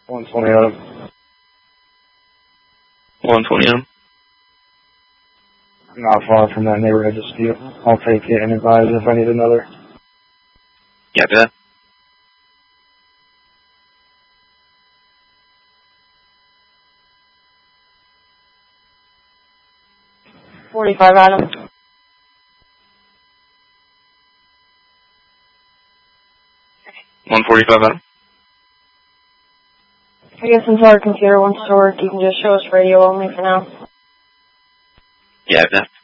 120 Adam. 120 Adam. Not far from that neighborhood dispute. I'll take it and advise if I need another. Yeah, that. $45 Adam. $145 Adam. I guess until our computer wants to work, you can just show us radio only for now. Yeah, that.